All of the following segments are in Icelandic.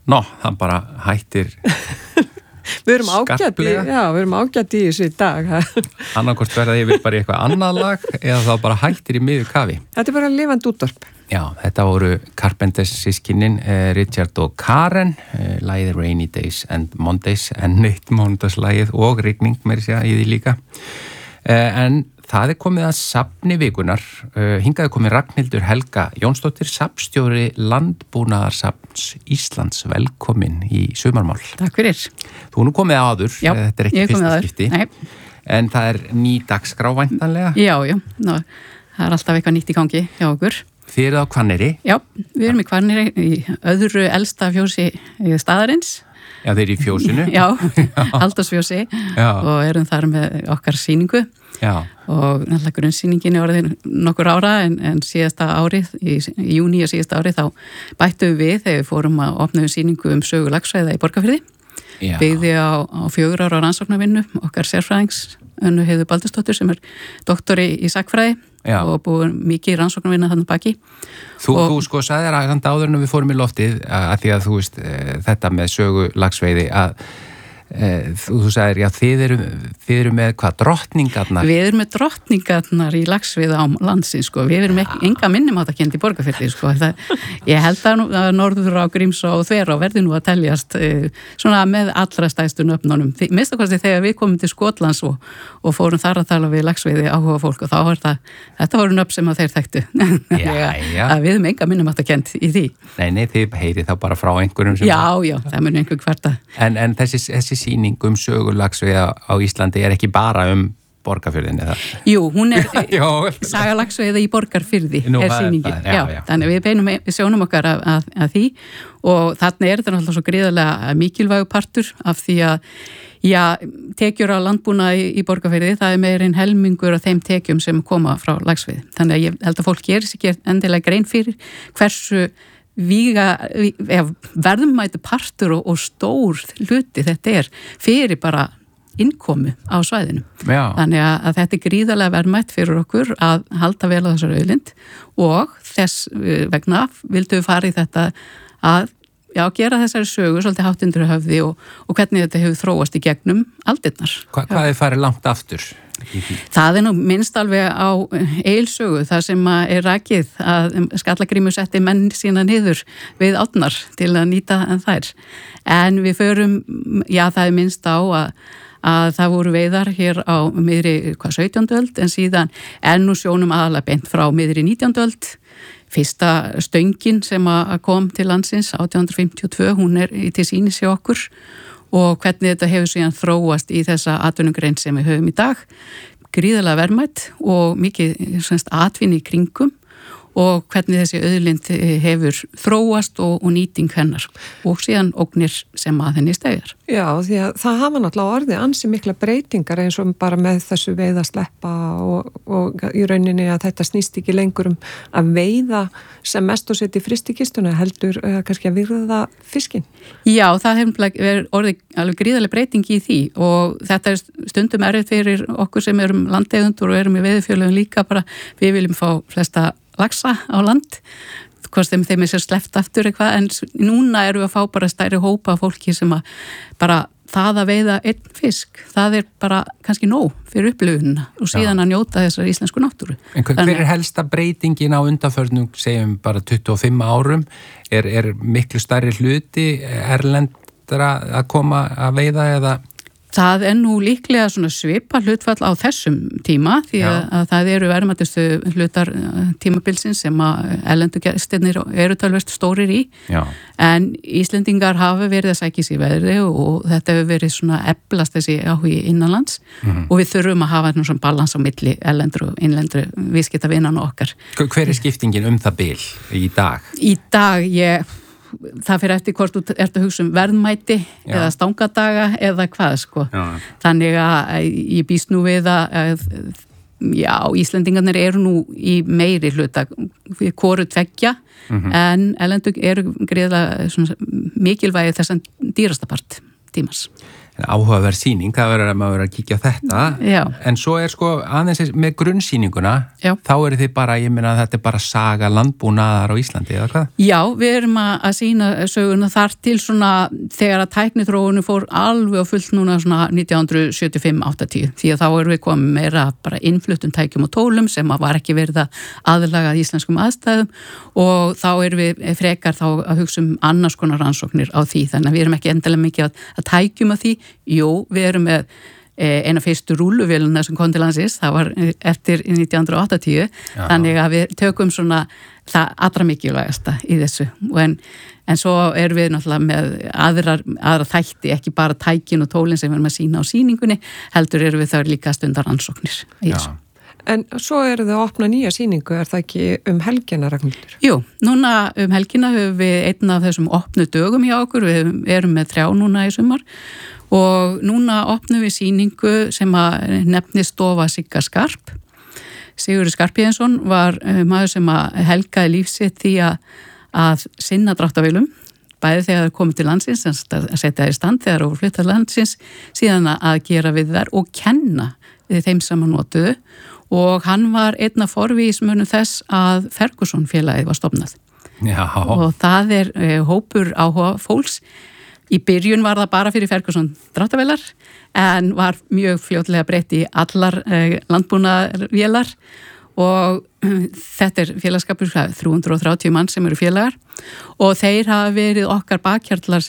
það bara hættir Við erum ágætt í þessu í dag. Annarkvort verða yfir bara í eitthvað annað lag eða þá bara hættir í miður kafi. Þetta bara lifandi útvarp. Já, þetta voru Carpenters sískinin, Richard og Karen, lagið Rainy Days and Mondays, en neitt mánudagslagið og rigning meira segja í því líka. En það komið að safni vikunar, hingaði komið Ragnhildur Helga Jónsdóttir, safnstjóri Landbúnaðarsafns Íslands, velkomin í sumarmál. Takk fyrir. Þú nú komið áður, já, þetta ekki fyrsta skipti, en það ný dagskrá væntanlega. Já, það alltaf eitthvað nýtt í gangi hjá okkur. Þið eruð á Hvanneyri? Já, við erum í Hvanneyri, í öðru elsta fjósi staðarins. Já, þeir eru í fjósinu. Já, Halldórsfjósi og erum þar með okkar sýningu. Já. Og náttúrulega grunnsýningin orðin nokkur ára en síðasta árið, í júní og síðasta árið þá bættum við þegar við fórum að opna sýningu sögu laxveiða í Borgarfirði. Byggði á 4 ára rannsóknarvinnu okkar sérfræðings Önnu Heiðu Baldursdóttur sem doktori í sagnfræði og búið mikið rannsóknarvinna þannig baki. Þú sko sagði þér að áður en við fórum í loftið að því að þú veist þetta með sögu laxveiði að þú sagðir, já, þið eru með hvað, drottningarnar? Við erum með drottningarnar í laxveiða á landsins, sko. Við erum enga minnumáttakend í Borgarfirði, sko. Ég held að norður á Grímsá og Þverá verði nú að teljast svona með allra stæstu nöfnunum. Minnstakosti þegar við komum til Skotlands og fórum þar að tala við laxveiði áhuga fólk og þá var þetta voru nöfn sem að þeir þekktu. Að við erum enga minnumáttakend í því. Nei, þið heyrið þá bara frá einhverjum sem... Já, það mun einhver kvarta. En þessi sýning sögu laxveiða á Íslandi er ekki bara Borgarfirðin eða? Jú, hún saga laxveiða í Borgarfirði sýningin. Þannig við sjónum okkar að því og þarna þetta náttúrulega svo gríðarlega mikilvægu partur af því að tekjur á landbúnaði í Borgarfirði, það meira en helmingur af þeim tekjum sem koma frá laxveiði. Þannig að ég held að fólk gerir sér ekki endilega grein fyrir hversu verðmætu partur og stór hluti þetta fyrir bara innkomu á svæðinu. Já. Þannig að þetta gríðarlega verðmætt fyrir okkur að halda vel á þessar auðlind og þess vegna vildum við fara í þetta að gera þessari sögu svolítið hátt undir höfði og hvernig þetta hefur þróast í gegnum aldirnar. Hvað farið langt aftur? Það nú minnst alveg á Egilssögu, það sem rakið að Skallagrímur setti menn sína niður við átnar til að nýta þær. En við förum, það minnst á að það voru veiðar hér á miðri 17. öld en síðan nú sjónum aðalega beint frá miðri 19. öld. Fyrsta stöngin sem kom til landsins 1852, hún til sýnis hjá okkur og hvernig þetta hefur síðan þróast í þessa atvinnugrein sem við höfum í dag. Gríðarlega verðmætt og mikið atvinni í kringum og hvernig þessi auðlind hefur þróast og nýting hennar og síðan ógnir sem að henni stegar. Já, því að það hafa náttúrulega orðið ansi mikla breytingar eins og bara með þessu veiða sleppa og í rauninni að þetta snýst ekki lengur að veiða sem mest og setja í fristikistuna heldur kannski að virða fiskinn. Já, það hefur orðið alveg gríðarlega breyting í því og þetta stundum erfitt fyrir okkur sem erum landeigendur og erum í veiðifjölum líka bara við viljum fá flesta laxa á land, hvort þeim sér sleppt aftur eitthvað, en núna erum við að fá bara stærri hópa af fólki sem að bara það að veiða einn fisk, það bara kannski nóg fyrir upplifunina og síðan að njóta þessar íslensku náttúru. En hver helsta breytingin á undanförnum, segjum bara 25 árum, er miklu stærri hluti erlendra að koma að veiða eða? Það nú líklega svona svipa hlutfall á þessum tíma því að það eru verðmætustu hlutar tímabilsins sem að erlendu gestirnir eru tölvert stórir í. Já. En Íslendingar hafa verið að sækja sér veðri og þetta hefur verið svona eflast þessi áhugi innanlands og við þurfum að hafa svona balans á milli erlendur og innlendur viðskiptavinnan okkar. Hver skiptingin það bil í dag? Í dag það fyrir eftir hvort þú ert að hugsa verðmæti eða stangadaga eða hvað sko. Já. Þannig að ég býst nú við að Íslendingarnir eru nú í meiri hluta við hvoru tveggja en erlendu eru greiðlega mikilvægi þessan dýrasta part tímans. áhugaverð sýning, það verður að maður verður að kíkja á þetta. Já. En svo sko aðeins með grunnsýninguna, Já. þá eru þið bara, ég meina að þetta er bara saga landbúnaðar á Íslandi, eða hvað? Já, við erum að sýna söguna þar til svona þegar að tækniþróunu fór alveg á fullt núna svona 1975-80, því að þá erum við komið meira bara innfluttum tækjum og tólum sem að var ekki verið að aðlaga íslenskum aðstæðum og þá erum við frekar þá að hugsa annars konar rannsóknir á því, þannig að við erum ekki endilega mikið að tækjum að því. Jú, við erum með eina fyrstu rúlluvélina sem kom til landsins, það var eftir 1980, þannig að við tökum svona það allra mikilvægasta í þessu en svo erum við náttúrulega með aðra þætti, ekki bara tækin og tólin sem við erum að sýna á sýningunni, heldur erum við þar líka stundar rannsóknir í þessu. En svo eru þið að opna nýja sýningu, er það ekki helgina, Ragnhildur? Jú, núna helgina höfum við einn af þessum opnu dögum hjá okkur, við erum með 3 núna í sumar og núna opnum við sýningu sem að nefnist Stofa Sigga Skarp. Sigurður Skarphéðinsson var maður sem að helgaði lífsitt því að sinna dráttarvélum, bæði þegar það komið til landsins, að setja það í stand þegar það flytta landsins, síðan að gera við þær og kenna þeim sem að notuðu og hann var einn af forvígismönnum þess að Ferguson félagið var stofnað. Já. Og það er hópur áhuga fólks. Í byrjun var það bara fyrir Ferguson dráttarvélar en var mjög fljótlega breytt í allar landbúnaðarvélar og þetta er félagskapur 330 mann sem eru félagar og þeir hafa verið okkar bakhjarlar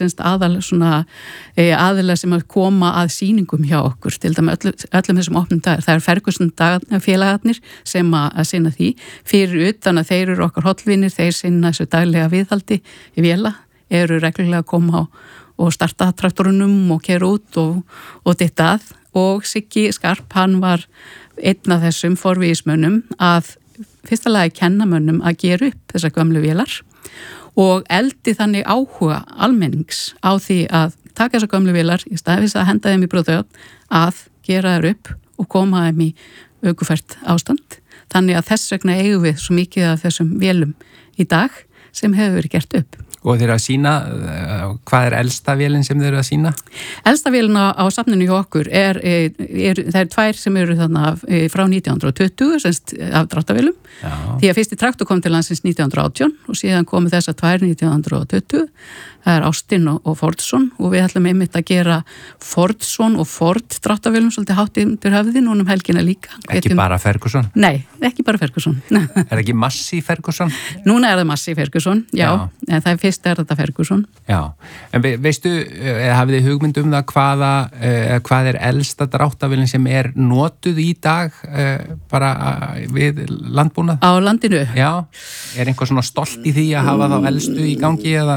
aðilega sem að koma að sýningum hjá okkur, til dæmis öllum þessum opnum dagar. Það er Ferguson félagarnir sem að sinna því fyrir utan að þeir eru okkar hollvinir, þeir sinna þessu daglega viðhaldi í véla, eru reglulega að koma og starta traktorunum og keyra út og ditta að og Siggi Skarp, hann var einn af þessum forvígismönnum að fyrsta lagi kenna mönnum að gera upp þessar gömlu vélar og eldi þannig áhuga almennings á því að taka þessar gömlu vélar í staðis að henda þeim í brotthöfn að gera þær upp og koma þeim í aukufært ástand. Þannig að þess vegna eigum við svo mikið af þessum vélum í dag sem hefur verið gert upp. Og þeir eru að sína, hvað er elsta vélinn sem þeir eru að sína? Elsta vélinn á safninu hjá okkur það er 2 sem eru þarna frá 1920 semst af dráttarvélum. Því að fyrsti traktor kom til landsins 1918 og síðan komu þessar 2 1920. Það er Austin og Fordson og við ætlum einmitt að gera Fordson og Ford dráttarvélum svolítið hátt undir höfði núna helgina líka. Ekki bara Ferguson? Nei, ekki bara Ferguson. Er ekki Massey Ferguson? Núna er það Massey Ferguson, já. En það fyrst er þetta Ferguson. Já, en veistu, hafið þið hugmynd um það hvað er elsta dráttarvélin sem er notuð í dag bara við landbúnað? Á landinu? Já, er einhver svona stolt í því að hafa þá elstu í gangi eða?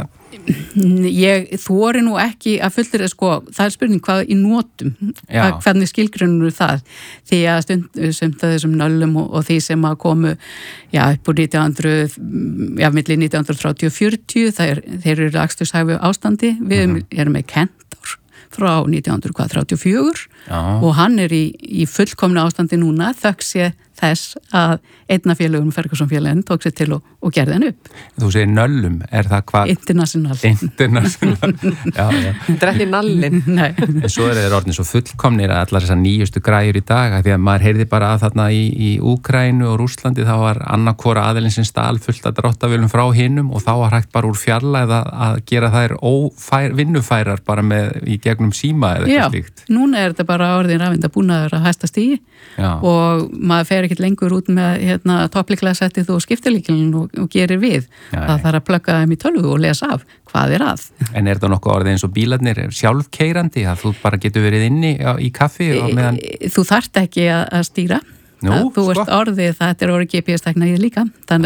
Ég þori nú ekki að fullur það er spurning hvað í notum hvernig skilgrunur það því að sumt að þessum nöllum og því sem að komu upp úr 1900 milli 1930 og 40 þeir eru akstursæfu ástandi við erum með Kentor frá 1934 og hann er í fullkomnu ástandi núna þökk sé þess að einna félögum Ferguson félagin tók sér til og gerði hann upp. Þú segir nöllum, er það hvað? International. Já. Það er ekki nallin. Nei. En svo er þeir orðin svo fullkomnir að allar þessar nýjustu græjur í dag, því að maður heyrði bara að þarna í Úkraínu og Rússlandi þá var annarkvora aðilinn sem stál fullt að dráttarvélum frá hinum og þá var hægt bara úr fjarlægð að gera þær vinnufærar bara í gegnum síma eða eitthvað slíkt. Já, núna er þetta bara orðin rafindabúnaður að hæsta stigi og maður fer ekkert lengur út með toppliklæðsettið og skiptilíkilin og gerir við. Það þarf að plugga þeim í tölvu og lesa af hvað er að. En er þetta nokkuð orðið eins og bílarnir sjálfkeyrandi að þú bara getur verið inni í kaffi og meðan? Þú þarft ekki að stýra. Þú ert orðið, þetta er orðið GPS-tækna í líka. Þannig